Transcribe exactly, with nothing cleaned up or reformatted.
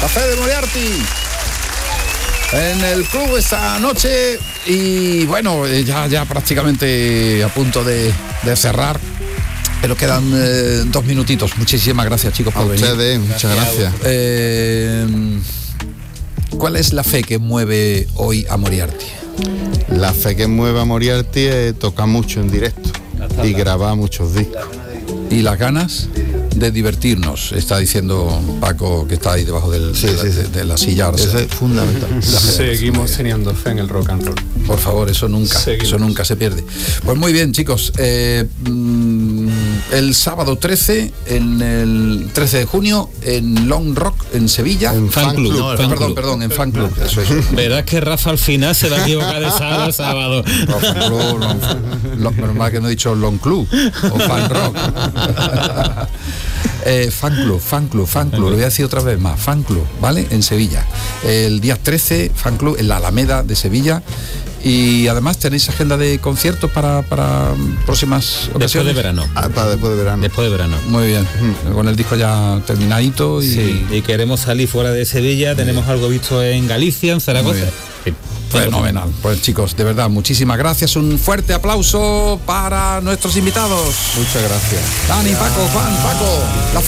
Café de Moriarty en el club esta noche. Y bueno, ya, ya prácticamente a punto de, de cerrar. Pero quedan eh, dos minutitos. Muchísimas gracias, chicos, por a venir. ustedes, muchas gracias. Eh, ¿Cuál es la fe que mueve hoy a Moriarty? La fe que mueve a Moriarty es tocar mucho en directo y grabar muchos discos. ¿Y las ganas? De divertirnos, está diciendo Paco, que está ahí debajo del, sí, de, la, sí, sí. de, de la silla. Eso es fundamental. Seguimos teniendo fe en el rock and roll. Por favor, eso nunca, Seguimos. eso nunca se pierde. Pues muy bien, chicos. Eh, el sábado trece, en el trece de junio, en Long Rock, en Sevilla. En Fan Club. No, fan perdón, club. perdón, en Fan Club. Eso es. Verás que Rafa al final se va a equivocar de sábado a sábado. No, fan club, long, long, menos mal que no he dicho Long Club o Fan Rock. Eh, fan club, fan club, fan club, lo voy a decir otra vez más, fan club, ¿vale? En Sevilla. El día trece, fan club en la Alameda de Sevilla. Y además tenéis agenda de conciertos para, para próximas ocasiones. Después de verano. Ah, para después de verano. Después de verano. Muy bien. Uh-huh. Con el disco ya terminadito. Y... Sí, y queremos salir fuera de Sevilla. Tenemos algo visto en Galicia, en Zaragoza. Sí. Fenomenal. Pues chicos, de verdad, muchísimas gracias. Un fuerte aplauso para nuestros invitados. Muchas gracias. Dani, Paco, Juan, Paco. La